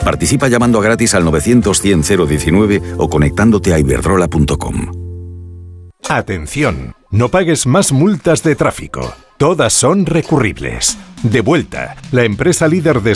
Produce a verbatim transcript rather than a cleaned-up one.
Participa llamando a gratis al novecientos cien cero diecinueve o conectándote a iberdrola punto com. Atención, no pagues más multas de tráfico. Todas son recurribles. De Vuelta, la empresa líder de